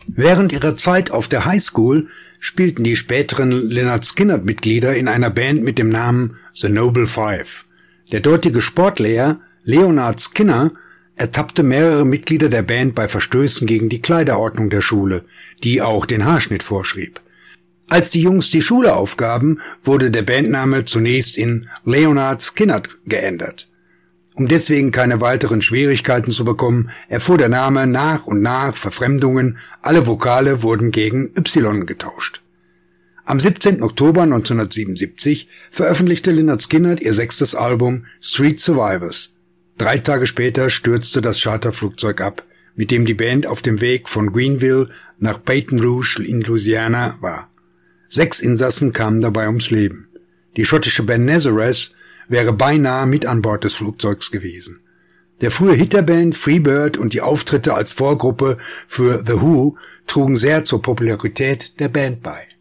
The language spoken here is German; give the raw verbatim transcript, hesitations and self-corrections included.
Während ihrer Zeit auf der High School spielten die späteren Lynyrd Skynyrd-Mitglieder in einer Band mit dem Namen The Noble Five. Der dortige Sportlehrer Leonard Skinner ertappte mehrere Mitglieder der Band bei Verstößen gegen die Kleiderordnung der Schule, die auch den Haarschnitt vorschrieb. Als die Jungs die Schule aufgaben, wurde der Bandname zunächst in Leonard Skynyrd geändert. Um deswegen keine weiteren Schwierigkeiten zu bekommen, erfuhr der Name nach und nach Verfremdungen, alle Vokale wurden gegen Y getauscht. Am siebzehnten Oktober neunzehnhundertsiebenundsiebzig veröffentlichte Lynyrd Skynyrd ihr sechstes Album Street Survivors. Drei Tage später stürzte das Charterflugzeug ab, mit dem die Band auf dem Weg von Greenville nach Baton Rouge in Louisiana war. Sechs Insassen kamen dabei ums Leben. Die schottische Band Nazareth wäre beinahe mit an Bord des Flugzeugs gewesen. Der frühe Hit der Band Freebird und die Auftritte als Vorgruppe für The Who trugen sehr zur Popularität der Band bei.